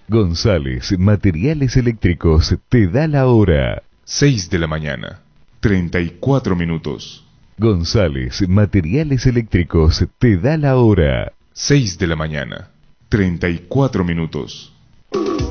González Materiales Eléctricos te da la hora. 6 de la mañana, 34 minutos. González Materiales Eléctricos te da la hora. 6 de la mañana, 34 minutos.